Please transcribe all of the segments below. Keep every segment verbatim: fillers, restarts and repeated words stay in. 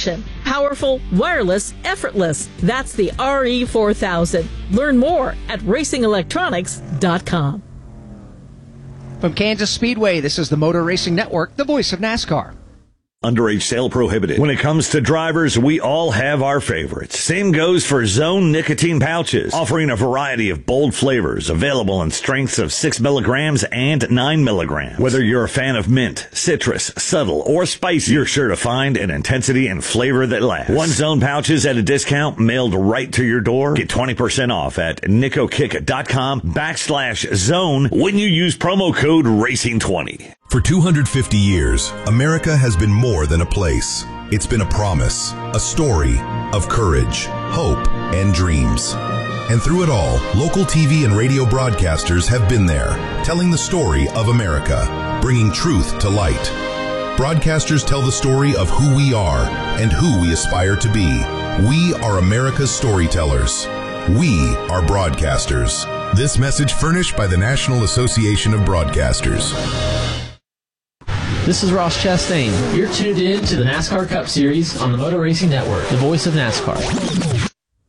traction. Powerful, wireless, effortless. That's the R E four thousand. Learn more at racing electronics dot com. From Kansas Speedway, this is the Motor Racing Network, the voice of NASCAR. Underage sale prohibited. When it comes to drivers, we all have our favorites. Same goes for Zone nicotine pouches, offering a variety of bold flavors available in strengths of six milligrams and nine milligrams. Whether you're a fan of mint, citrus, subtle, or spicy, you're sure to find an intensity and flavor that lasts. One Zone pouches at a discount mailed right to your door. Get twenty percent off at nicokick.com backslash zone when you use promo code racing twenty. For two hundred fifty years, America has been more than a place. It's been a promise, a story of courage, hope, and dreams. And through it all, local T V and radio broadcasters have been there, telling the story of America, bringing truth to light. Broadcasters tell the story of who we are and who we aspire to be. We are America's storytellers. We are broadcasters. This message furnished by the National Association of Broadcasters. This is Ross Chastain. You're tuned in to the NASCAR Cup Series on the Motor Racing Network, the voice of NASCAR.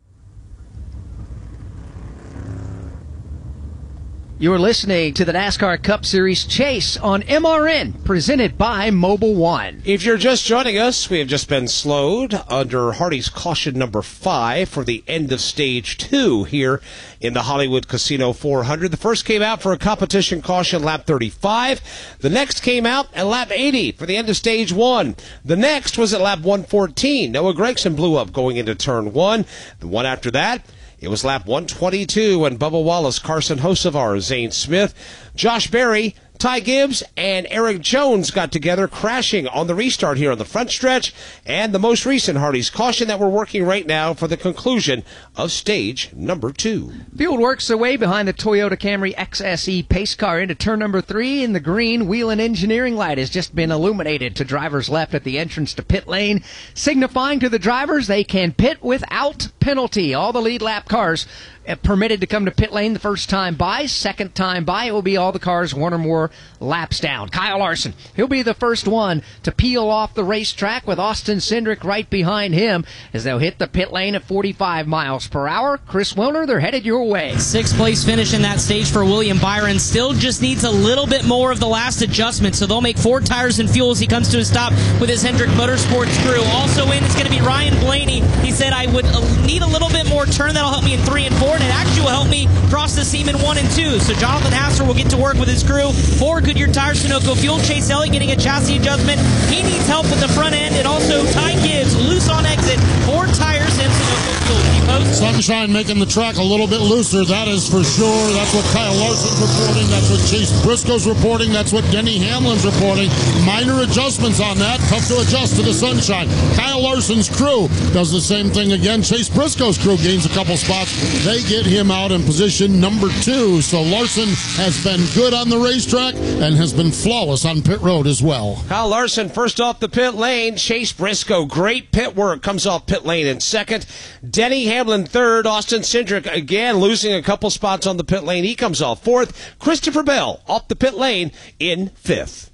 You're listening to the NASCAR Cup Series Chase on M R N, presented by Mobil One. If you're just joining us, we have just been slowed under Hardy's caution number five for the end of stage two here in the Hollywood Casino four hundred. The first came out for a competition caution lap thirty-five. The next came out at lap eighty for the end of stage one. The next was at lap one fourteen. Noah Gragson blew up going into turn one. The one after that, it was lap one twenty-two when Bubba Wallace, Carson Hocevar, Zane Smith, Josh Berry, Ty Gibbs, and Eric Jones got together, crashing on the restart here on the front stretch, and the most recent Hardy's caution that we're working right now for the conclusion of stage number two. Field works away behind the Toyota Camry X S E pace car into turn number three. In the green, Whelen Engineering light has just been illuminated to drivers left at the entrance to pit lane, signifying to the drivers they can pit without penalty. All the lead lap cars permitted to come to pit lane the first time by. Second time by, it will be all the cars one or more laps down. Kyle Larson, he'll be the first one to peel off the racetrack with Austin Cindric right behind him as they'll hit the pit lane at forty-five miles per hour. Chris Wilner, they're headed your way. Sixth place finish in that stage for William Byron. Still just needs a little bit more of the last adjustment, so they'll make four tires and fuel as he comes to a stop with his Hendrick Motorsports crew. Also in is going to be Ryan Blaney. He said, I would need a little bit more turn. That'll help me in three and four. And it actually will help me cross the seam in one and two. So Jonathan Hasser will get to work with his crew. Four Goodyear tires, Sunoco fuel. Chase Elliott getting a chassis adjustment. He needs help with the front end. And also Ty Gibbs, loose on exit. Four tires and Sunoco fuel. Sunshine making the track a little bit looser, that is for sure. That's what Kyle Larson's reporting. That's what Chase Briscoe's reporting. That's what Denny Hamlin's reporting. Minor adjustments on that. Tough to adjust to the sunshine. Kyle Larson's crew does the same thing again. Chase Briscoe's crew gains a couple spots. They get him out in position number two. So Larson has been good on the racetrack and has been flawless on pit road as well. Kyle Larson first off the pit lane. Chase Briscoe, great pit work, comes off pit lane in second. Denny Hamlin third. Austin Cindric again losing a couple spots on the pit lane. He comes off fourth. Christopher Bell off the pit lane in fifth.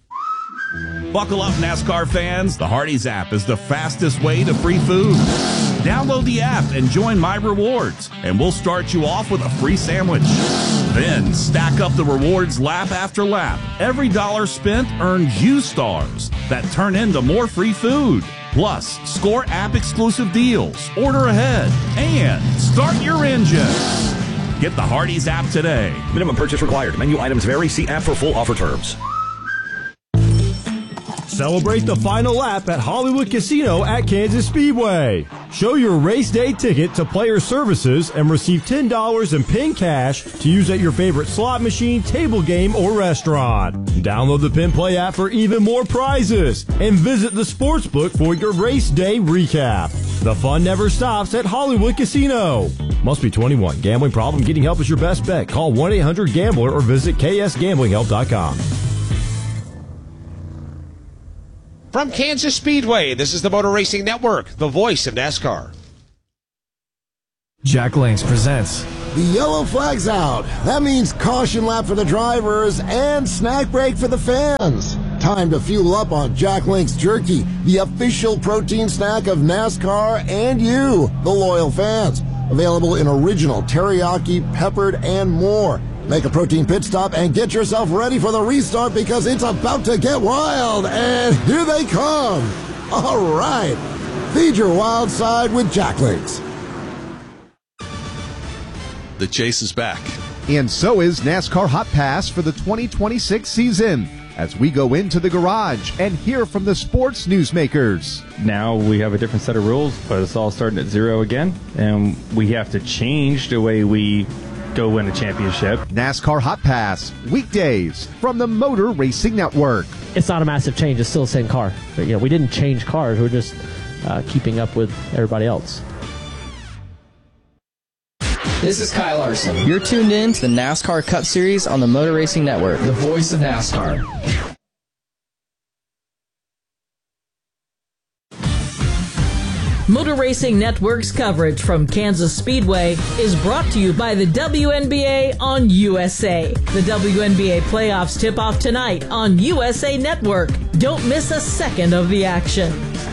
Buckle up, NASCAR fans. The Hardee's app is the fastest way to free food. Download the app and join My Rewards, and we'll start you off with a free sandwich. Then stack up the rewards lap after lap. Every dollar spent earns you stars that turn into more free food. Plus, score app-exclusive deals, order ahead, and start your engine. Get the Hardee's app today. Minimum purchase required. Menu items vary. See app for full offer terms. Celebrate the final lap at Hollywood Casino at Kansas Speedway. Show your race day ticket to Player Services and receive ten dollars in PIN cash to use at your favorite slot machine, table game, or restaurant. Download the PIN Play app for even more prizes and visit the sportsbook for your race day recap. The fun never stops at Hollywood Casino. Must be twenty-one. Gambling problem? Getting help is your best bet. Call one eight hundred gambler or visit k s gambling help dot com. From Kansas Speedway, this is the Motor Racing Network, the voice of NASCAR. Jack Links presents. The yellow flag's out. That means caution lap for the drivers and snack break for the fans. Time to fuel up on Jack Link's Jerky, the official protein snack of NASCAR and you, the loyal fans. Available in original, teriyaki, peppered, and more. Make a protein pit stop and get yourself ready for the restart because it's about to get wild. And here they come. All right. Feed your wild side with Jack Link's. The chase is back. And so is NASCAR Hot Pass for the twenty twenty-six season, as we go into the garage and hear from the sports newsmakers. Now we have a different set of rules, but it's all starting at zero again, and we have to change the way we go win a championship. NASCAR Hot Pass, weekdays from the Motor Racing Network. It's not a massive change. It's still the same car. But, you know, we didn't change cars. We're just uh, keeping up with everybody else. This is Kyle Larson. You're tuned in to the NASCAR Cup Series on the Motor Racing Network, the voice of NASCAR. Motor Racing Network's coverage from Kansas Speedway is brought to you by the W N B A on U S A. The W N B A playoffs tip off tonight on U S A Network. Don't miss a second of the action.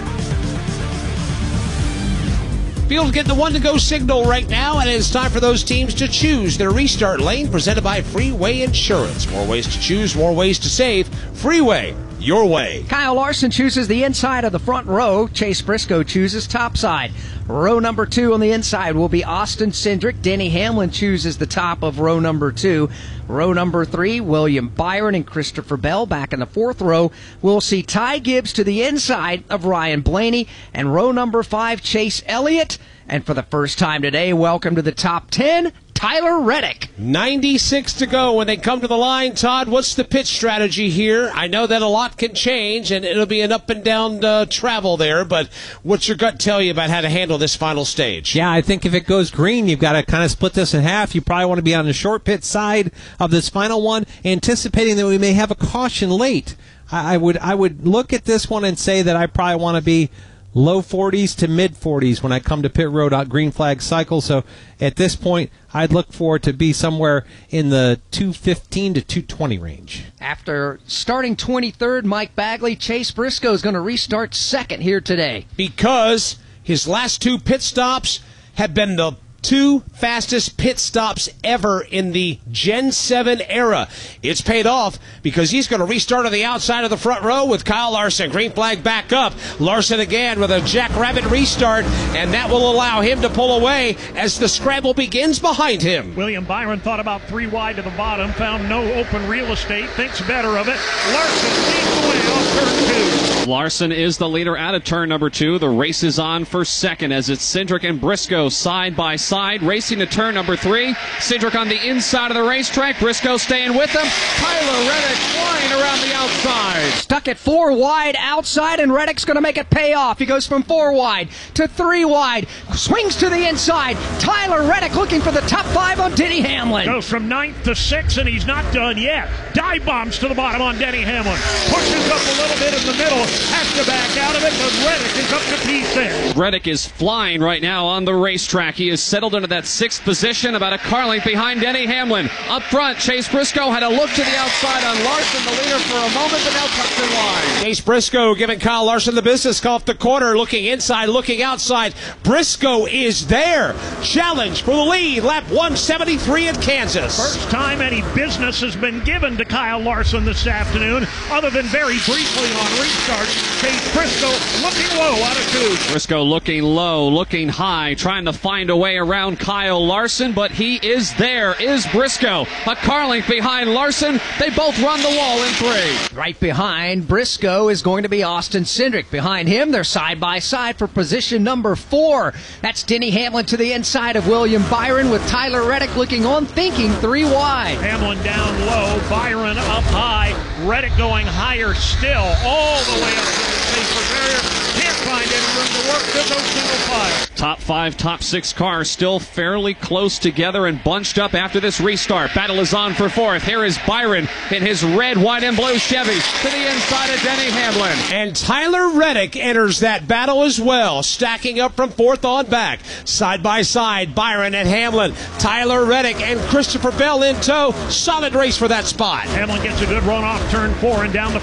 Field's getting the one-to-go signal right now, and it's time for those teams to choose their restart lane, presented by Freeway Insurance. More ways to choose, more ways to save. Freeway, your way. Kyle Larson chooses the inside of the front row. Chase Briscoe chooses top side. Row number two on the inside will be Austin Cindric. Denny Hamlin chooses the top of row number two. Row number three, William Byron and Christopher Bell. Back in the fourth row, we'll see Ty Gibbs to the inside of Ryan Blaney. And row number five, Chase Elliott. And for the first time today, welcome to the top ten, Tyler Reddick. ninety-six to go when they come to the line. Todd, what's the pit strategy here? I know that a lot can change, and it'll be an up and down uh, travel there, but what's your gut tell you about how to handle this final stage? Yeah, I think if it goes green, you've got to kind of split this in half. You probably want to be on the short pit side of this final one, anticipating that we may have a caution late. I, I would I would look at this one and say that I probably want to be low forties to mid forties when I come to pit road on green flag cycle. So at this point, I'd look for it to be somewhere in the two fifteen to two twenty range. After starting twenty-third, Mike Bagley, Chase Briscoe is going to restart second here today. Because his last two pit stops have been the two fastest pit stops ever in the Gen seven era. It's paid off because he's going to restart on the outside of the front row with Kyle Larson. Green flag back up. Larson again with a jackrabbit restart, and that will allow him to pull away as the scramble begins behind him. William Byron thought about three wide to the bottom, found no open real estate, thinks better of it. Larson leads the way off turn two. Larson is the leader out of turn number two. The race is on for second as it's Cindric and Briscoe side by side, racing to turn number three. Cindric on the inside of the racetrack. Briscoe staying with them. Tyler Reddick flying around the outside. Stuck at four wide outside, and Reddick's going to make it pay off. He goes from four wide to three wide. Swings to the inside. Tyler Reddick looking for the top five on Denny Hamlin. Goes from ninth to sixth, and he's not done yet. Dive bombs to the bottom on Denny Hamlin. Pushes up a little bit in the middle. Has to back out of it, but Reddick is up to P six. Reddick is flying right now on the racetrack. He is settled into that sixth position, about a car length behind Denny Hamlin. Up front, Chase Briscoe had a look to the outside on Larson, the leader for a moment, but now cuts in line. Chase Briscoe giving Kyle Larson the business off the corner, looking inside, looking outside. Briscoe is there. Challenge for the lead, lap one seventy-three at Kansas. First time any business has been given to Kyle Larson this afternoon, other than very briefly on restart. Chase Briscoe looking low out of two. Briscoe looking low, looking high, trying to find a way around Kyle Larson, but he is there, is Briscoe. A car length behind Larson. They both run the wall in three. Right behind Briscoe is going to be Austin Cindric. Behind him, they're side by side for position number four. That's Denny Hamlin to the inside of William Byron, with Tyler Reddick looking on, thinking three wide. Hamlin down low, Byron up high, Reddick going higher still, all the way up to the safer barrier. Can't find any room to work. There's no single file. Top five, top six cars still fairly close together and bunched up after this restart. Battle is on for fourth. Here is Byron in his red, white, and blue Chevy to the inside of Denny Hamlin. And Tyler Reddick enters that battle as well, stacking up from fourth on back. Side by side, Byron and Hamlin. Tyler Reddick and Christopher Bell in tow. Solid race for that spot. Hamlin gets a good run off turn four and down the